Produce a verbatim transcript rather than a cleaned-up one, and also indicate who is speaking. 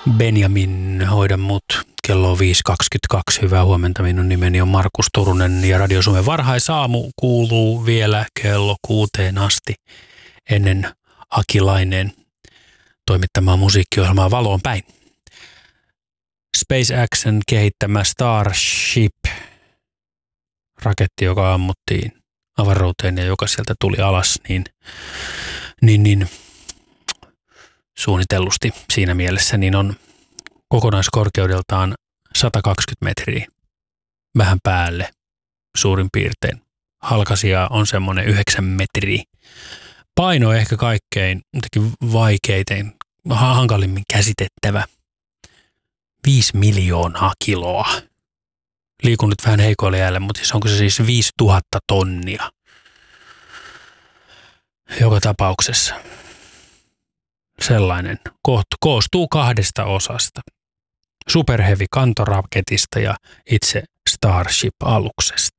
Speaker 1: Benjamin, hoida mut. Kello on viisi kaksikymmentäkaksi. Hyvää huomenta. Minun nimeni on Markus Turunen ja Radio Suomen varhaisaamu kuuluu vielä kello kuuteen asti ennen Akilainen toimittamaa musiikkiohjelmaa Valoon päin. SpaceXn kehittämä Starship, raketti, joka ammuttiin avaruuteen ja joka sieltä tuli alas, niin, niin, niin suunnitellusti siinä mielessä, niin on kokonaiskorkeudeltaan sata kaksikymmentä metriä, vähän päälle suurin piirtein. Halkaisija on semmoinen yhdeksän metriä. Paino ehkä kaikkein vaikeiten, hankalimmin käsitettävä. Viisi miljoonaa kiloa. Liikun nyt vähän heikoille jäälle, mutta onko se siis viisituhatta tonnia? Joka tapauksessa. Sellainen koostuu kahdesta osasta. Superheavy kantoraketista ja itse Starship-aluksesta.